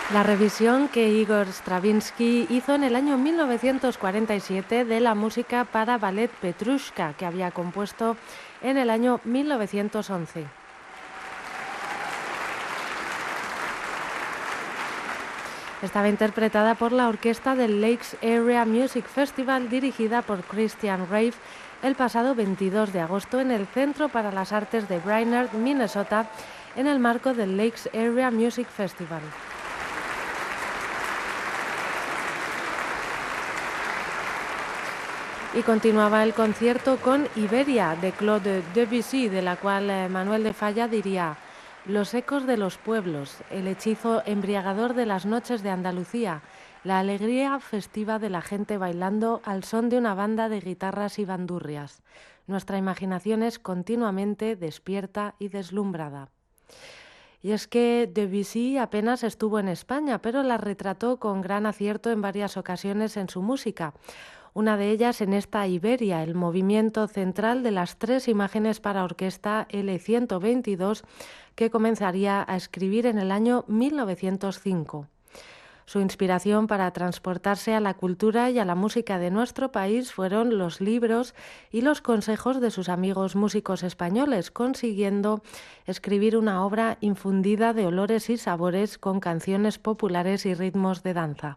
La revisión que Igor Stravinsky hizo en el año 1947 de la música para ballet Petrushka, que había compuesto en el año 1911. Estaba interpretada por la orquesta del Lakes Area Music Festival, dirigida por Christian Rave, el pasado 22 de agosto en el Centro para las Artes de Brainerd, Minnesota, en el marco del Lakes Area Music Festival. Y continuaba el concierto con Iberia, de Claude Debussy, de la cual Manuel de Falla diría: los ecos de los pueblos, el hechizo embriagador de las noches de Andalucía, la alegría festiva de la gente bailando al son de una banda de guitarras y bandurrias. Nuestra imaginación es continuamente despierta y deslumbrada. Y es que Debussy apenas estuvo en España, pero la retrató con gran acierto en varias ocasiones en su música. Una de ellas en esta Iberia, el movimiento central de las 3 imágenes para orquesta L122, que comenzaría a escribir en el año 1905. Su inspiración para transportarse a la cultura y a la música de nuestro país fueron los libros y los consejos de sus amigos músicos españoles, consiguiendo escribir una obra infundida de olores y sabores con canciones populares y ritmos de danza.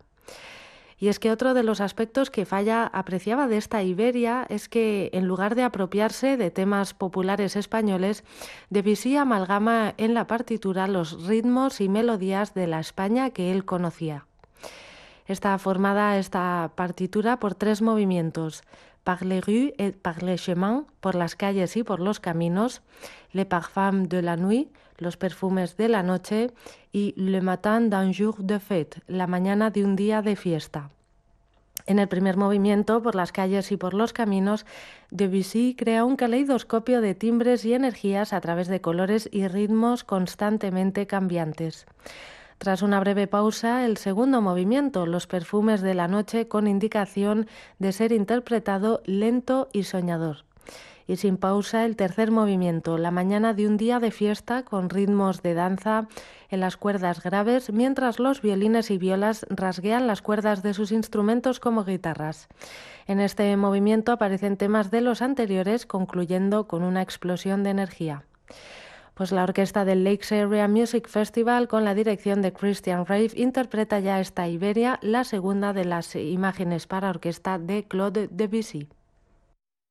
Y es que otro de los aspectos que Falla apreciaba de esta Iberia es que, en lugar de apropiarse de temas populares españoles, Debussy amalgama en la partitura los ritmos y melodías de la España que él conocía. Está formada esta partitura por 3 movimientos: par les rues et par les chemins, por las calles y por los caminos; les parfums de la nuit, los perfumes de la noche; y le matin d'un jour de fête, la mañana de un día de fiesta. En el primer movimiento, por las calles y por los caminos, Debussy crea un caleidoscopio de timbres y energías a través de colores y ritmos constantemente cambiantes. Tras una breve pausa, el segundo movimiento, los perfumes de la noche, con indicación de ser interpretado lento y soñador. Y sin pausa, el tercer movimiento, la mañana de un día de fiesta, con ritmos de danza en las cuerdas graves, mientras los violines y violas rasguean las cuerdas de sus instrumentos como guitarras. En este movimiento aparecen temas de los anteriores, concluyendo con una explosión de energía. Pues la orquesta del Lakes Area Music Festival, con la dirección de Christian Rave, interpreta ya esta Iberia, la segunda de las imágenes para orquesta de Claude Debussy.